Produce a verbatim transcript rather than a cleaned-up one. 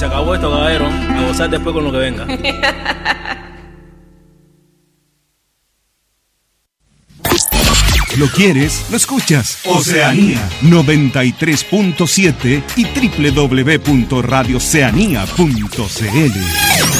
se acabó esto, caballero. A gozar después con lo que venga. ¿Lo quieres? ¿Lo escuchas? Oceanía noventa y tres punto siete y doble u doble u doble u punto radio oceanía punto c l.